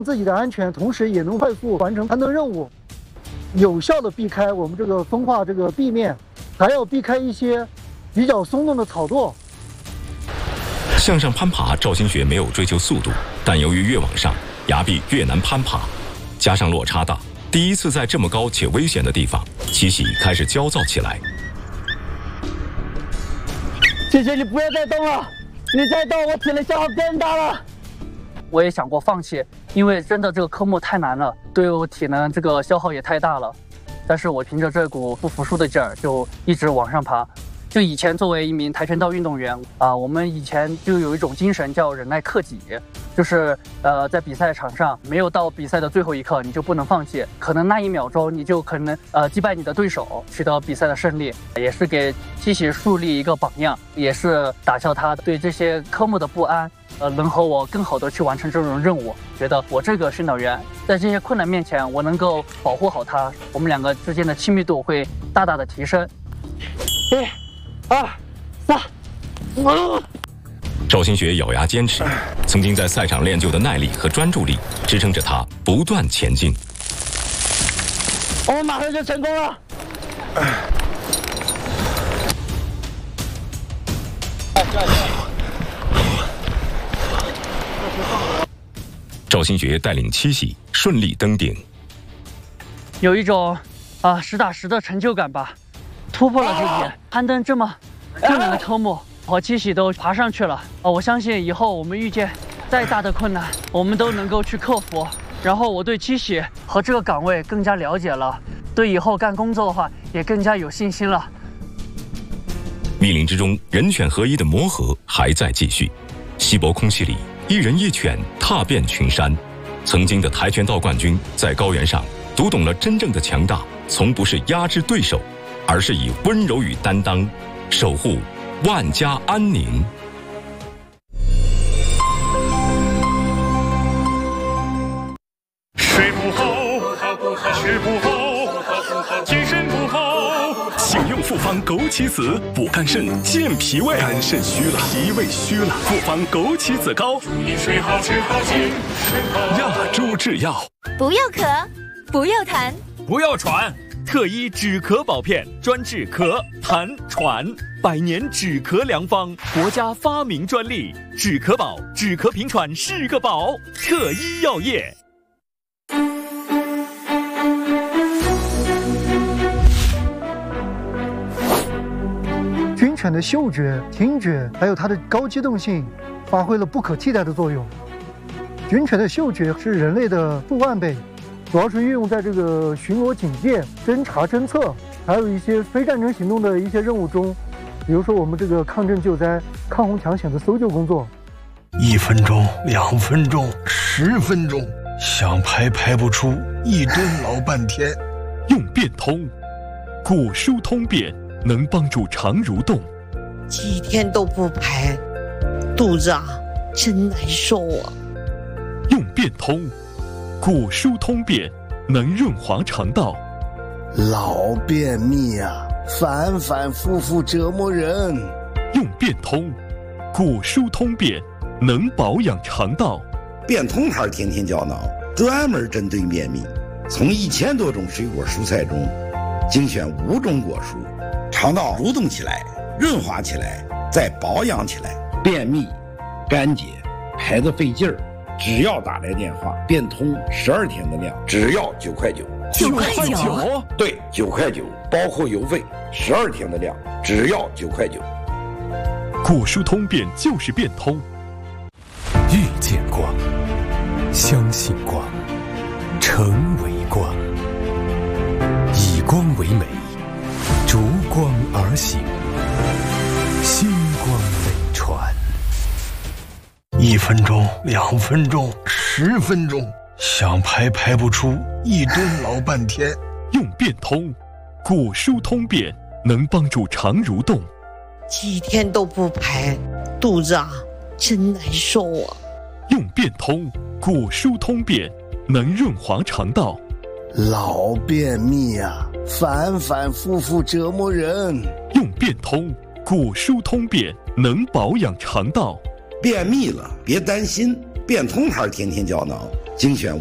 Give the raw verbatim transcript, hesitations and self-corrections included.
自己的安全，同时也能快速完成攀登任务，有效的避开我们这个风化这个地面，还要避开一些比较松动的草垛。 向上攀爬，赵新学没有追求速度，但由于越往上，崖壁越难攀爬，加上落差大，第一次在这么高且危险的地方，七喜开始焦躁起来。 姐姐，你不要再动了，你再动，我体力消耗更大了。 我也想过放弃，因为真的这个科目太难了，对我体能这个消耗也太大了。但是我凭着这股不服输的劲儿，就一直往上爬。就以前作为一名跆拳道运动员啊，我们以前就有一种精神叫忍耐克己，就是呃在比赛场上没有到比赛的最后一刻，你就不能放弃，可能那一秒钟你就可能呃击败你的对手，取得比赛的胜利，也是给七喜树立一个榜样，也是打消他对这些科目的不安。呃，能和我更好的去完成这种任务，觉得我这个训导员在这些困难面前，我能够保护好他，我们两个之间的亲密度会大大的提升。 一、二、三、五。 赵新学咬牙坚持，曾经在赛场练就的耐力和专注力支撑着他不断前进。 我们马上就成功了。 赵新学带领七喜顺利登顶， 有一种啊实打实的成就感吧，突破了这些攀登这么困难的科目，和七喜都爬上去了啊！我相信以后我们遇见再大的困难，我们都能够去克服。然后我对七喜和这个岗位更加了解了，对以后干工作的话也更加有信心了。 密林之中，人犬合一的磨合还在继续。稀薄空气里，一人一犬踏遍群山。曾经的跆拳道冠军在高原上读懂了真正的强大，从不是压制对手，而是以温柔与担当守护万家安宁。 睡不好，吃不好，精神不好，请用复方枸杞子补肝肾、健脾胃。肝肾虚了，脾胃虚了，复方枸杞子膏。祝你睡好吃好精神好。亚洲制药。 不要咳，不要痰， 不要喘。特一止咳宝片，专治咳、痰、喘，百年止咳良方，国家发明专利。止咳宝，止咳平喘是个宝。特一药业。 军犬的嗅觉、听觉，还有它的高机动性，发挥了不可替代的作用。军犬的嗅觉是人类的数万倍，主要是运用在这个巡逻警戒、侦查侦测，还有一些非战争行动的一些任务中，比如说我们这个抗震救灾、抗洪抢险的搜救工作。 一分钟、两分钟、十分钟，想排排不出，一蹲老半天。 用变通，果蔬通便，能帮助肠蠕动。 几天都不排，肚子啊真难受啊。 用变通，果蔬通便，能润滑肠道。 老便秘啊，反反复复折磨人。 用变通，果蔬通便，能保养肠道。 变通牌天天胶囊专门针对便秘，从一千多种水果蔬菜中精选五种果蔬，肠道蠕动起来，润滑起来，再保养起来。便秘、干结、排得费劲儿，只要打来电话，变通十二天的量，只要九块九。 九块九？ 对，九块九，包括邮费。十二天的量，只要九块九。 果蔬通便就是变通。 遇见光，相信光，成为光，以光为美，逐光而行，星光美传。 一分钟、两分钟、十分钟，想排排不出，一蹲老半天。 用变通，果蔬通便，能帮助肠蠕动。 几天都不排，肚子啊真难受啊。 用变通，果蔬通便，能润滑肠道。 老便秘啊，反反复复折磨人。 用变通，果蔬通便，能保养肠道。 便秘了别担心，变通牌天天胶囊精选